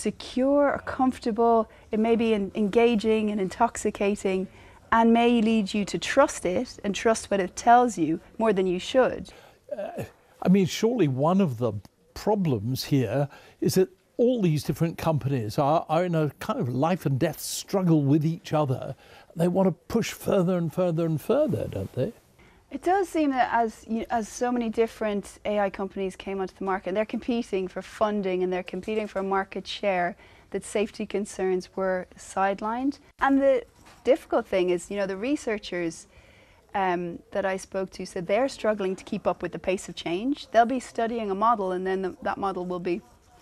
secure or comfortable. It may be engaging and intoxicating, and may lead you to trust it and trust what it tells you more than you should. I mean, surely one of the problems here is that all these different companies are in a kind of life and death struggle with each other. They want to push further and further and further, don't they? It does seem that as so many different AI companies came onto the market, they're competing for funding and they're competing for market share, that safety concerns were sidelined. And the difficult thing is, the researchers that I spoke to said they're struggling to keep up with the pace of change. They'll be studying a model, and then that model will be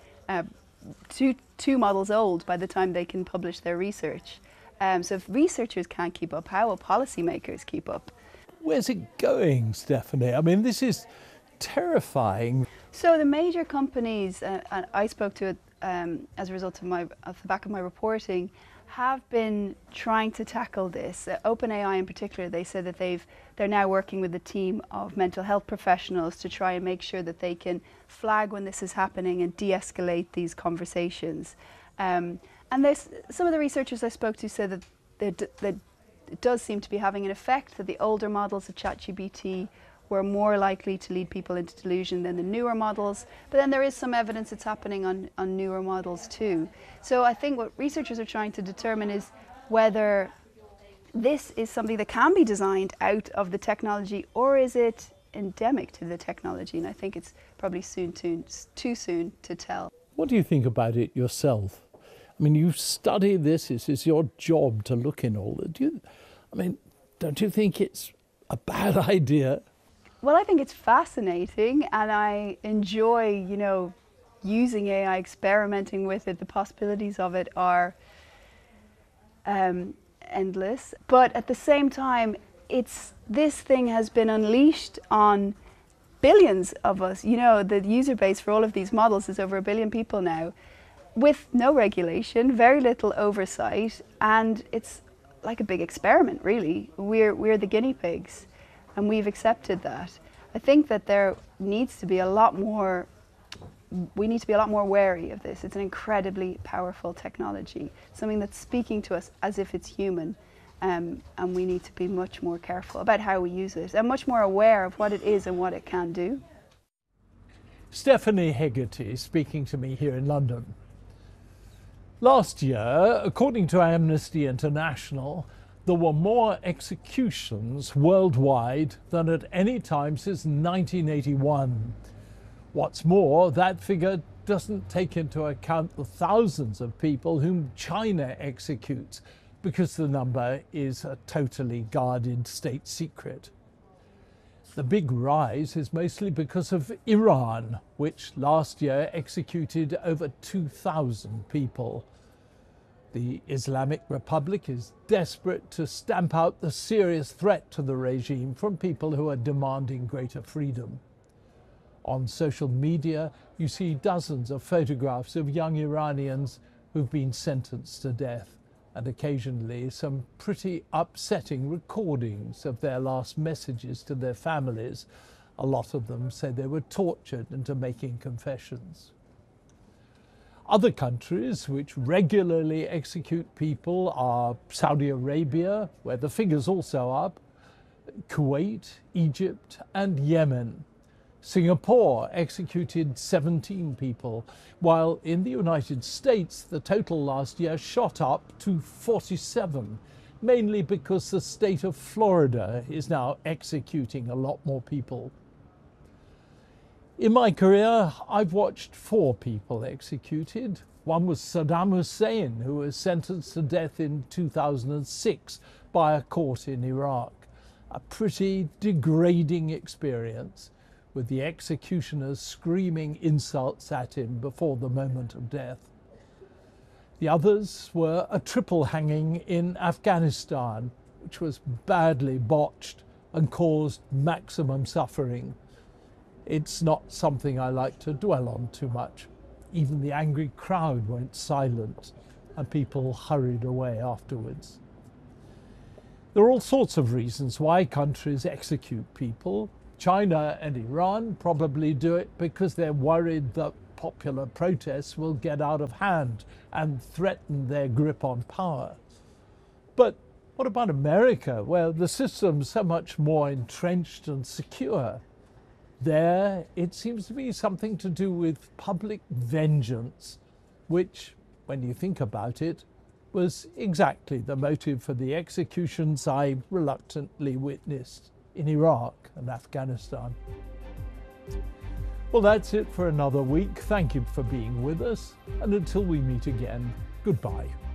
two models old by the time they can publish their research. So if researchers can't keep up, how will policymakers keep up? Where's it going, Stephanie? I mean, this is terrifying. So the major companies I spoke to as a result of the back of my reporting have been trying to tackle this. OpenAI in particular, they said that they're now working with a team of mental health professionals to try and make sure that they can flag when this is happening and de-escalate these conversations. And some of the researchers I spoke to said that it does seem to be having an effect, that the older models of ChatGPT were more likely to lead people into delusion than the newer models. But then there is some evidence it's happening on newer models too. So I think what researchers are trying to determine is whether this is something that can be designed out of the technology, or is it endemic to the technology? And I think it's probably too soon to tell. What do you think about it yourself? I mean, you study this, it's your job to look in all that. Don't you think it's a bad idea? Well, I think it's fascinating, and I enjoy, using AI, experimenting with it. The possibilities of it are endless. But at the same time, this thing has been unleashed on billions of us. The user base for all of these models is over 1 billion people now, with no regulation, very little oversight, and it's like a big experiment, really. We're the guinea pigs, and we've accepted that. I think that there needs to be we need to be a lot more wary of this. It's an incredibly powerful technology, something that's speaking to us as if it's human, and we need to be much more careful about how we use it, and much more aware of what it is and what it can do. Stephanie Hegarty speaking to me here in London. Last year, according to Amnesty International, there were more executions worldwide than at any time since 1981. What's more, that figure doesn't take into account the thousands of people whom China executes, because the number is a totally guarded state secret. The big rise is mostly because of Iran, which last year executed over 2,000 people. The Islamic Republic is desperate to stamp out the serious threat to the regime from people who are demanding greater freedom. On social media, you see dozens of photographs of young Iranians who've been sentenced to death, and occasionally some pretty upsetting recordings of their last messages to their families. A lot of them say they were tortured into making confessions. Other countries which regularly execute people are Saudi Arabia, where the figure's also up, Kuwait, Egypt, and Yemen. Singapore executed 17 people, while in the United States the total last year shot up to 47, mainly because the state of Florida is now executing a lot more people. In my career, I've watched 4 people executed. One was Saddam Hussein, who was sentenced to death in 2006 by a court in Iraq. A pretty degrading experience, with the executioners screaming insults at him before the moment of death. The others were a triple hanging in Afghanistan, which was badly botched and caused maximum suffering. It's not something I like to dwell on too much. Even the angry crowd went silent, and people hurried away afterwards. There are all sorts of reasons why countries execute people. China and Iran probably do it because they're worried that popular protests will get out of hand and threaten their grip on power. But what about America, where the system's so much more entrenched and secure? There, it seems to be something to do with public vengeance, which, when you think about it, was exactly the motive for the executions I reluctantly witnessed in Iraq and Afghanistan. Well, that's it for another week. Thank you for being with us, and until we meet again, goodbye.